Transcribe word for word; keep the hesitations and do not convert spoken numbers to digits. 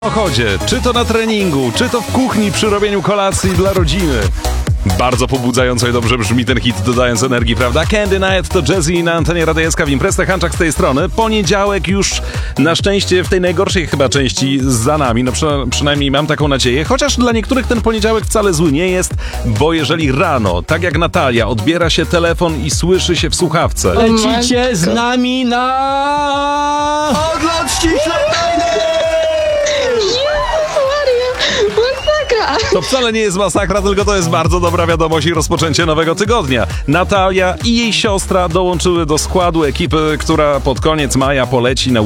samochodzie, czy to na treningu, czy to w kuchni przy robieniu kolacji dla rodziny. Bardzo pobudzająco i dobrze brzmi ten hit, dodając energii, prawda? Candy Night to Jazzy na antenie Radia S K w Imprezę. Hanczak z tej strony. Poniedziałek już na szczęście w tej najgorszej chyba części za nami. No przy, przynajmniej mam taką nadzieję. Chociaż dla niektórych ten poniedziałek wcale zły nie jest, bo jeżeli rano, tak jak Natalia, odbiera się telefon i słyszy się w słuchawce. Lecicie z nami na... Odlot ślicznotajny! To wcale nie jest masakra, tylko to jest bardzo dobra wiadomość i rozpoczęcie nowego tygodnia. Natalia i jej siostra dołączyły do składu ekipy, która pod koniec maja poleci na